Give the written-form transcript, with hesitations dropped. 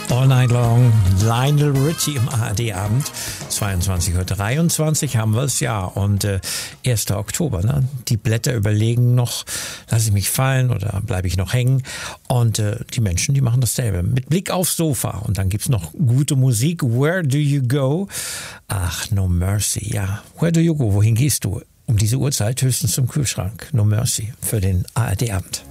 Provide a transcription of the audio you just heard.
All Night Long, Lionel Richie im ARD-Abend. 22:23 Uhr haben wir es, ja. Und 1. Oktober, ne? Die Blätter überlegen noch, lasse ich mich fallen oder bleibe ich noch hängen? Und die Menschen, die machen dasselbe. Mit Blick aufs Sofa. Und dann gibt's noch gute Musik. Where do you go? Ach, No Mercy, ja. Where do you go? Wohin gehst du? Um diese Uhrzeit höchstens zum Kühlschrank. No Mercy für den ARD-Abend.